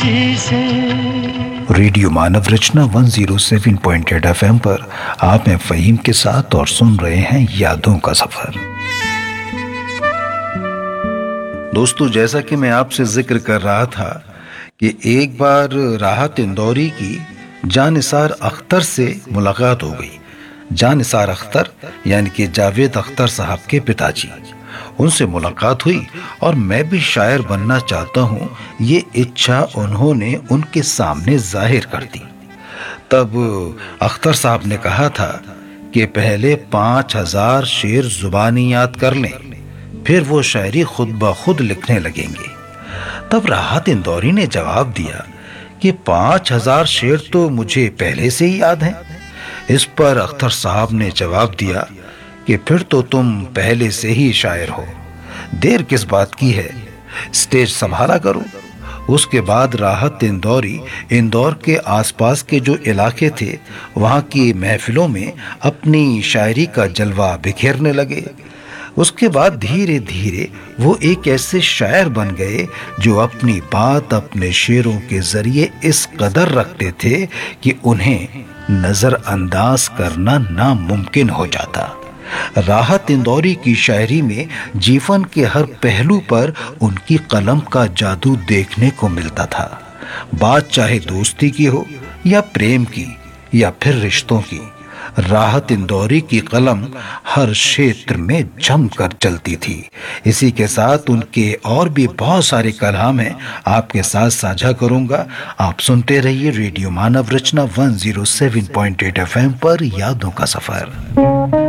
जी से। रेडियो मानव रचना 107.8 FM पर आप हैं फहीम के साथ और सुन रहे हैं यादों का सफर। दोस्तों, जैसा कि मैं आपसे जिक्र कर रहा था कि एक बार राहत इंदौरी की जानिसार अख्तर से मुलाकात हो गई। जानिसार अख्तर यानी कि जावेद अख्तर साहब के पिताजी, उनसे मुलाकात हुई और मैं भी शायर बनना चाहता हूँ ये इच्छा उन्होंने उनके सामने जाहिर कर दी। तब अख्तर साहब ने कहा था कि पहले 5000 शेर जुबानी याद कर लें, फिर वो शायरी खुद ब खुद लिखने लगेंगे। तब राहत इंदौरी ने जवाब दिया कि 5000 शेर तो मुझे पहले से ही याद हैं। इस पर अख्तर साहब ने जवाब दिया कि फिर तो तुम पहले से ही शायर हो, देर किस बात की है, स्टेज संभाला करो। उसके बाद राहत इंदौरी इंदौर के आसपास के जो इलाके थे वहाँ की महफिलों में अपनी शायरी का जलवा बिखेरने लगे। उसके बाद धीरे धीरे वो एक ऐसे शायर बन गए जो अपनी बात अपने शेरों के जरिए इस कदर रखते थे कि उन्हें नजरअंदाज करना नामुमकिन हो जाता। राहत इंदौरी की शायरी में जीवन के हर पहलू पर उनकी कलम का जादू देखने को मिलता था। बात चाहे दोस्ती की हो या प्रेम की या फिर रिश्तों की, राहत इंदौरी की कलम हर क्षेत्र में जमकर चलती थी। इसी के साथ उनके और भी बहुत सारे कलाम हैं, आपके साथ साझा करूंगा। आप सुनते रहिए रेडियो मानव रचना 107.8 FM पर यादों का सफर।